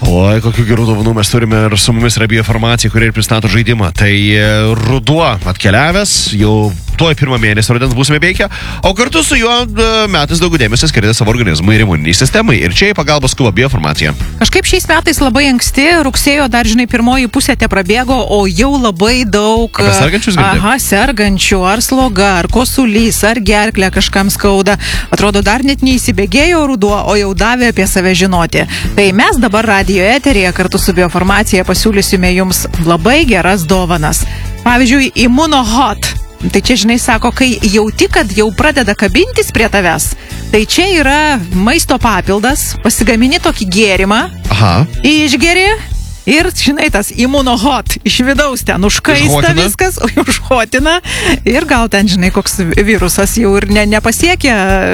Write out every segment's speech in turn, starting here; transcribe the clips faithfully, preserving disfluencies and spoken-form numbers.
Oi, kokių gerų dovanų mes turime ir su mumis yra Biofarmacija, kurie ir pristato žaidimą. Tai ruduo atkeliavęs, jau tuoj pirmą mėnesį rudens būsime veikę, o kartu su juo metais daug dėmesio skirti savo organizmui ir imuniniai sistemai. Ir čia į pagalbą skuba Biofarmacija. Kažkaip šiais metais labai anksti, rugsėjo dar, žinai, pirmoji pusė te prabėgo, o jau labai daug... Apie sergančius girdėjai? Aha, sergančių, ar sloga, ar kosulys, ar gerklė kažkam skauda. Atrodo, dar net neįsibėgėjo ruduo, o jau davė apie save žinoti. Tai mes dabar radijo eteryje kartu su Biofarmacija pasiūlysime jums labai geras dovanas. Pavyzdžiui, ImmunoHot. Tai čia, žinai, sako, kai jauti, kad jau pradeda kabintis prie tavęs, tai čia yra maisto papildas, pasigamini tokį gėrimą, Aha. išgeri ir, žinai, tas ImmunoHot iš vidaus ten užkaista Užhotina. viskas, užhotina ir gal ten, žinai, koks virusas jau ir ne, nepasiekia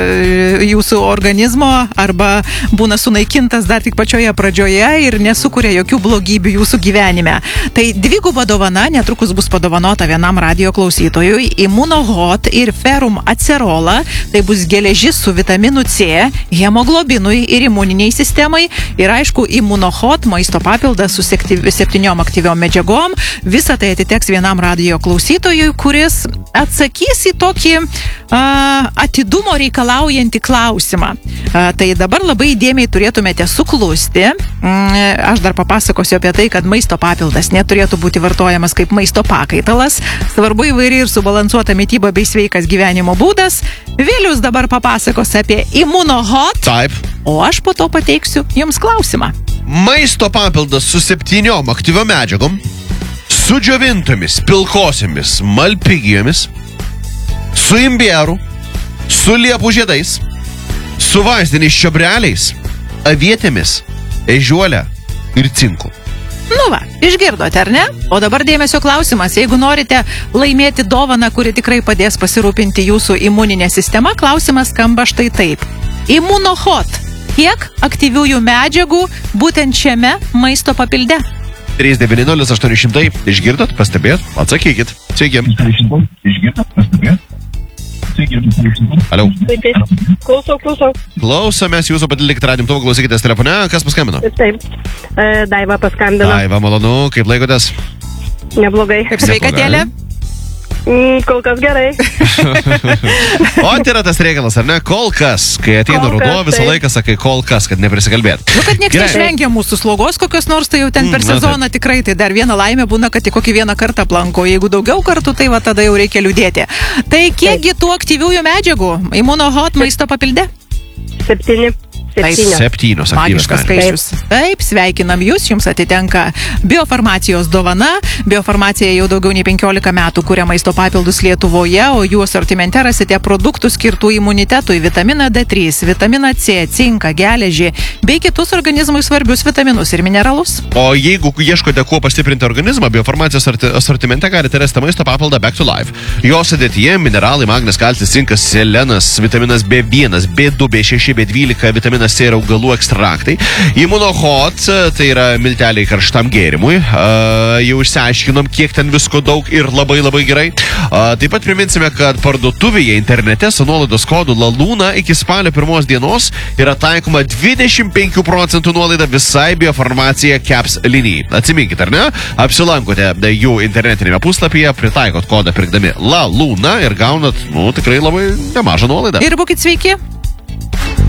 jūsų organizmo arba būna sunaikintas dar tik pačioje pradžioje ir nesukuria jokių blogybių jūsų gyvenime. Tai dviguba dovana netrukus bus padovanota vienam radijo klausytojui. ImmunoHot ir Ferrum Acerola, tai bus geležis su vitaminu C, hemoglobinui ir imuniniai sistemai ir aišku, ImmunoHot maisto papildas su septyniom aktyviom medžiagom. Visa tai atiteks vienam radijo klausytojui, kuris atsakys į tokį a, atidumo reikalaujantį klausimą. A, tai dabar labai įdėmiai turėtumėte suklusti. Mm, aš dar papasakosiu apie tai, kad maisto papildas neturėtų būti vartojamas kaip maisto pakaitalas. Svarbu įvairi ir subalansuota mityba bei sveikas gyvenimo būdas. Vilius dabar papasakos apie ImmunoHot. Taip. O aš po to pateiksiu jums klausimą. Maisto papildas su septyniom aktyviom medžiagom, su džiovintomis, pilkosiamis, malpigijomis, su imbieru, su liepų žiedais, su vaistiniais čiobreliais, avietėmis, ežiuolė ir cinku. Nu va, išgirdote, ar ne? O dabar dėmesio klausimas. Jeigu norite laimėti dovaną, kuri tikrai padės pasirūpinti jūsų imuninė sistema, klausimas skamba štai taip. ImmunoHot. Kiek aktyviųjų medžiagų būtent šiame maisto papilde? trys devyni nulis aštuoni šimtai. Išgirdot? Pastebėjot? Atsakykit. Sveiki. Išgirdot? Pastebėjot? Sveiki. Aliau. Sveiki. Klausau, klausau. Klausomės jūsų, patilikite radimtuvą, klausykitės telefone. Kas paskambino? Taip. E, Daiva paskambino. Daiva, malonu. Kaip laikotės? Neblogai. Kaip sveikatėlė? Mm, kol kas gerai. O tai yra tas reikalas, ar ne? Kol kas. Kai ateina Kol ruduo, kas, visą taip. laiką sakai kol kas, kad neprisikalbėt. Nu, kad niekas Gerai. nešvengia mūsų slogos kokios nors, tai jau ten per Mm, na sezoną tikrai, tai dar viena laimė būna, kad tik kokį vieną kartą aplanko. Jeigu daugiau kartų, tai va tada jau reikia liūdėti. Tai kiekgi tų aktyviųjų medžiagų ImmunoHot maisto papilde? Septyni. Septynios. Septynios aktyvios Magiškas medžiagos. skaičius. Taip, sveikinam jūs, jums atitenka Biofarmacijos dovana. Biofarmacija jau daugiau nei penkiolika metų kuria maisto papildus Lietuvoje, o jų asortimente rasite produktų skirtų imunitetui, vitaminą D trys, vitaminą C, cinką, geležį, bei kitus organizmui svarbius vitaminus ir mineralus. O jeigu ieškote kuo pastiprinti organizmą, Biofarmacijos arti- asortimente galite rasti maisto papildą Back to Life. Jo sudėtyje mineralai, magnis, kalcis, cinkas, selenas, vitaminas B vienas, B du, B šeši, B dvylika, vitaminas C ir augalų ekstraktai. ImmunoHot, tai yra milteliai karštam gėrimui. Uh, jau išsiaiškinom, kiek ten visko daug ir labai labai gerai. Uh, taip pat priminsime, kad parduotuvėje internete su nuolaidos kodu LALUNA iki spalio pirmos dienos yra taikoma dvidešimt penkių procentų nuolaida visai Biofarmacija Caps linijai. Atsiminkit, ar ne? Apsilankote jų internetinėme puslapyje, pritaikot kodą pirkdami LALUNA ir gaunat, nu, tikrai labai nemažą nuolaidą. Ir būkit sveiki.